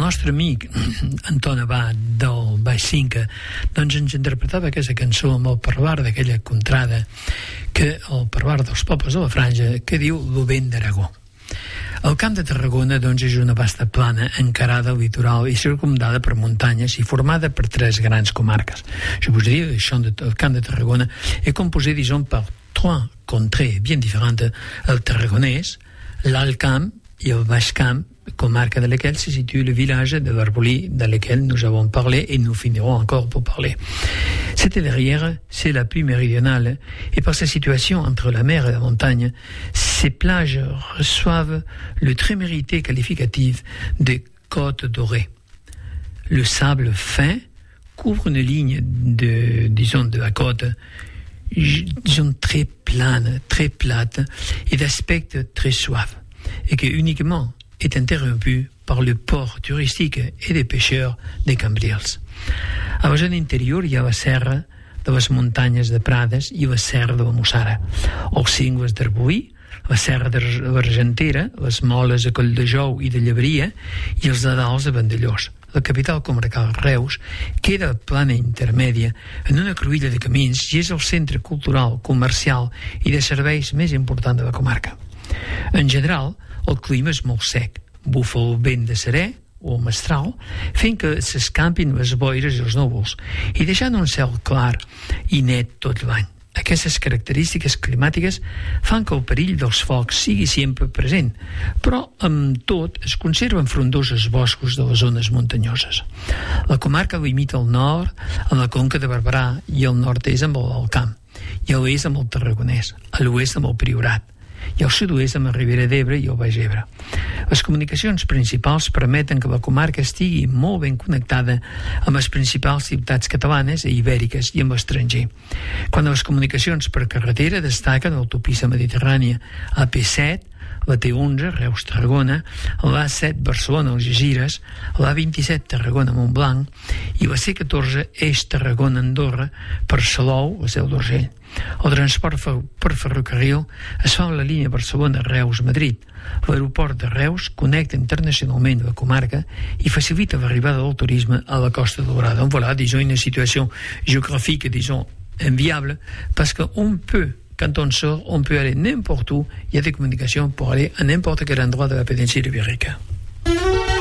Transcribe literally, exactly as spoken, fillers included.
nostre amic Anton Abad del Baix Cinca doncs ens interpretava aquesta cançó amb el parlar d'aquella contrada, que el parlar dels pobles de la Franja, que diu Lo vent d'Aragó. El Camp de Tarragona doncs, és una vasta plana encarada al litoral i circumdada per muntanyes i formada per tres grans comarques. Je vous dis, el Camp de Tarragona est composé, disons, par trois contrées bien différentes, el Tarragonès, l'Alt Camp et le Baix Camp, comarque dans laquelle se situe le village de l'Arboli, dans lequel nous avons parlé et nous finirons encore pour parler. Cette dernière, c'est la plus méridionale, et par sa situation entre la mer et la montagne, ces plages reçoivent le très mérité qualificatif de côte dorée. Le sable fin couvre une ligne de, disons, de la côte, disons, très plane, très plate, et d'aspect très suave, et que uniquement est interrompu par le port touristique et des pêcheurs de Cambrils. A vessant interior hi ha la serra de les muntanyes de Prades i la serra de la Mussara, els cingles d'Arboí, la serra de l'Argentera, les moles de Colldejou i de Llebria i els dedals de Vandellós. La capital comarcal, Reus, queda a plana intermèdia en una cruïlla de camins i és el centre cultural, comercial i de serveis més important de la comarca. En general, el clima és molt sec, bufa el vent de serè o mestral, fent que s'escampin les boires i els núvols i deixant un cel clar i net tot l'any. Aquestes característiques climàtiques fan que el perill dels focs sigui sempre present, però amb tot es conserven frondosos boscos de les zones muntanyoses. La comarca limita al nord amb la conca de Barberà i al nord-est amb l'Alt Camp, i a l'est amb el Tarragonès, a l'oest amb el Priorat, i al sud-oest amb la Ribera d'Ebre i el Baix Ebre. Les comunicacions principals permeten que la comarca estigui molt ben connectada amb les principals ciutats catalanes i ibèriques i amb l'estranger. Quan a les comunicacions per carretera destaquen l'autopista mediterrània, a P set, la T onze, Reus-Tarragona, l'A set, Barcelona-Algesires, l'A vint-i-set, Tarragona-Montblanc i la C catorze, Eix-Tarragona-Andorra, per Salou, la Seu d'Urgell. El transport per ferrocarril es fa a la línia Barcelona-Reus-Madrid. L'aeroport de Reus connecta internacionalment la comarca i facilita l'arribada del turisme à la Costa Daurada. Donc voilà, disons, une situation géographique, disons, enviable, parce qu'on peut, quand on sort, on peut aller n'importe où, il y a des communications pour aller à n'importe quel endroit de la péninsule ibérique.